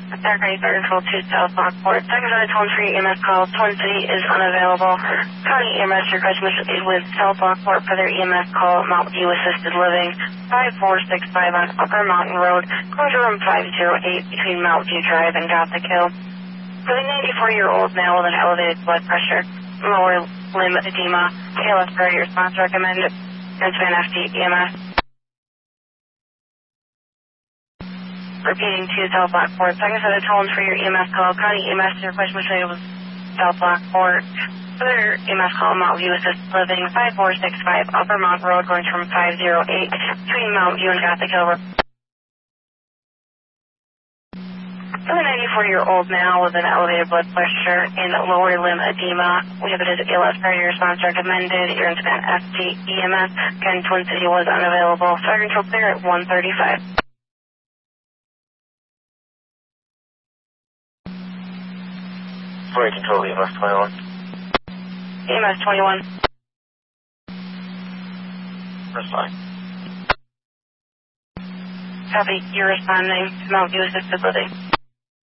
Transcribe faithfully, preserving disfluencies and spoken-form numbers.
Dark eight Control two South Lockport. Second out of tone for your E M S call. Twin City is unavailable. County E M S request is with South Lockport for their E M S call. Mountain View Assisted Living. five four six five on Upper Mountain Road. Closure room five oh eight between Mountain View Drive and Gothic Hill. For the ninety-four-year-old male with an elevated blood pressure, lower limb edema, A L S priority response recommended. Incident F D E M S. Repeating to South Lockport. Second set of tones for your E M S call. County E M S request was South Lockport. For their E M S call, Mountain View Assisted Living, five four six five Upper Mountain Road, going from five oh eight between Mountain View and Gothic Hill. For the ninety-four-year-old male with an elevated blood pressure and lower limb edema, we have it as A L S priority response recommended. Your incident F T E M S. Again, Twin City was unavailable. Fire control clear at one thirty-five. Fire control E M S twenty-one. E M S twenty-one. Respond. Copy. You're responding to Mountain View Assisted Living.